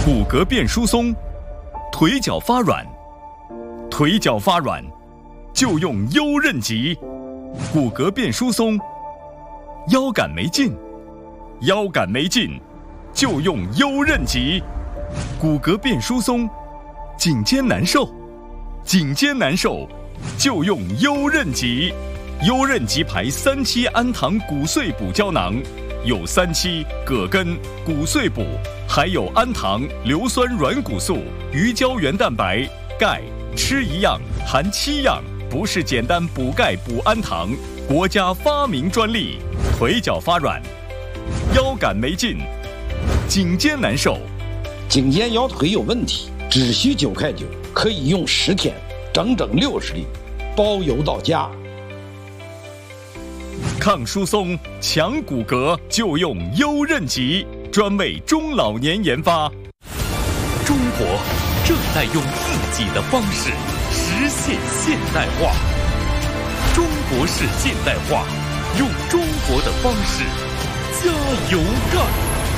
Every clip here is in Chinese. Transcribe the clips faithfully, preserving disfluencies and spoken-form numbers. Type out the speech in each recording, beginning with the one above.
骨骼变疏松，腿脚发软，腿脚发软就用优韧极；骨骼变疏松，腰杆没劲，腰杆没劲就用优韧极；骨骼变疏松，颈肩难受，颈肩难受就用优韧极。优韧极牌三七氨糖骨碎补胶囊，有三七、葛根、骨碎补，还有氨糖、硫酸软骨素、鱼胶原蛋白、钙，吃一样含七样，不是简单补钙补氨糖，国家发明专利。腿脚发软，腰杆没劲，颈肩难受， 颈肩腰腿有问题，只需九块九，可以用十天，整整六十粒，包邮到家。 抗疏松、强骨骼就用优韧极，专为中老年研发。 中国正在用自己的方式实现现代化。中国式现代化，用中国的方式加油干。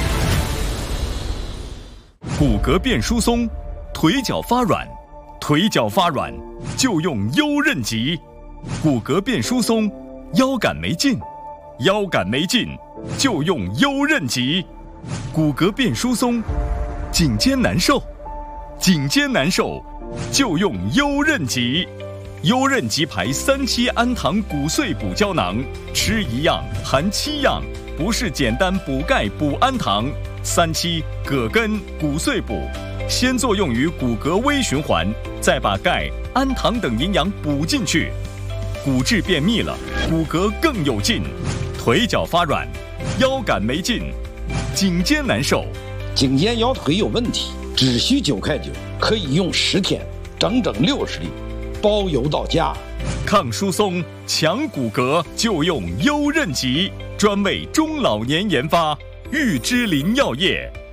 骨骼变疏松，腿脚发软，腿脚发软就用优韧极；骨骼变疏松，腰杆没劲，腰杆没劲就用优韧极；骨骼变疏松，颈肩难受，颈肩难受就用优韧极。优韧极牌三七氨糖骨碎补胶囊，吃一样含七样，不是简单补钙补氨糖。三七、葛根、骨碎补，先作用于骨骼微循环，再把钙、氨糖等营养补进去，骨质变密了，骨骼更有劲。腿脚发软，腰杆没劲，颈肩难受， 颈肩腰腿有问题，只需九块九，可以用十天，整整六十粒，包邮到家。 抗疏松、强骨骼就用优韧极，专为中老年研发。玉芝林药业。